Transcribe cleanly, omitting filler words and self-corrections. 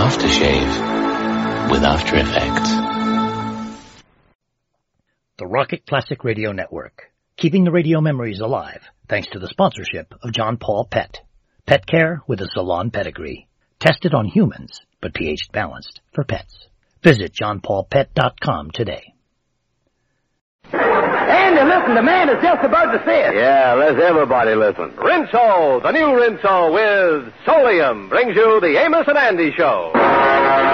aftershave with After Effects. The Rocket Classic Radio Network, keeping the radio memories alive thanks to the sponsorship of John Paul Pet. Pet care with a salon pedigree. Tested on humans, but pH balanced for pets. Visit johnpaulpet.com today. Andy, listen, the man is just about to say it. Yeah, let's everybody listen. Rinso, the new Rinso with Solium, brings you the Amos and Andy Show.